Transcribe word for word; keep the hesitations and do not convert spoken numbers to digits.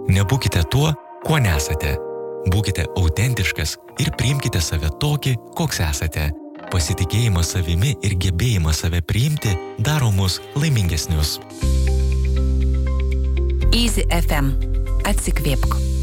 Nebūkite tuo, kuo nesate. Būkite autentiškas ir priimkite save tokį, koks esate. Pasitikėjimas savimi ir gebėjimas save priimti daro mus laimingesnius. Easy F M. Atsikvėpk.